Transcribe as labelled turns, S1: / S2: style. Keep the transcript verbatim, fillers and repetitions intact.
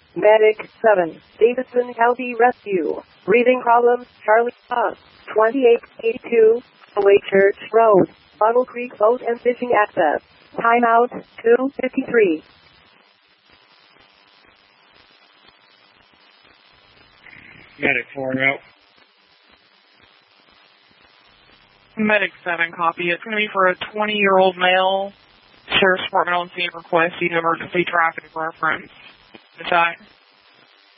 S1: Medic seven, Davidson County Rescue. Breathing problems, Charlie Bus, twenty-eight eighty-two, Away Church Road, Bottle Creek Boat and Fishing Access. Timeout, two fifty-three.
S2: Medic four, out.
S3: Medic seven, copy. It's going to be for a twenty-year-old male. Sheriff's Department on scene requesting emergency traffic reference. Is that